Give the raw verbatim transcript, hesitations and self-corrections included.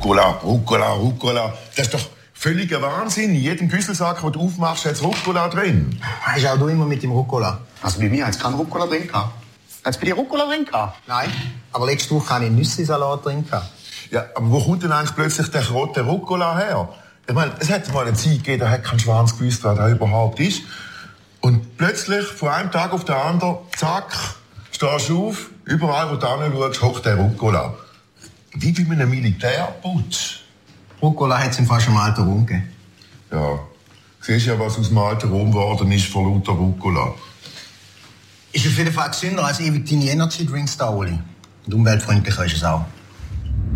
Rucola, Rucola, Rucola. Das ist doch völliger Wahnsinn. In jedem Güsselsack, den du aufmachst, hat Rucola drin. Hast auch du immer mit dem Rucola? Also bei mir hat es keinen Rucola drin gehabt. Hat es bei dir Rucola drin gehabt? Nein, aber letzte Woche hatte ich Nüsse-Salat drin gehabt. Ja, aber wo kommt denn eigentlich plötzlich der rote Rucola her? Ich meine, es hat mal eine Zeit gegeben, da hat kein Schwanz gewusst, wer da überhaupt ist. Und plötzlich, von einem Tag auf den anderen, zack, stehst du auf, überall, wo du hinschaust, hockt der Rucola. Wie bei einem Militärputsch. Rucola hat es im fast im alten Rom gegeben. Ja, siehst ja, was aus dem alten Rom geworden ist von lauter Rucola. Ist auf jeden Fall gesünder als ewig deine Energy Drinks da, Oli. Und umweltfreundlicher ist es auch.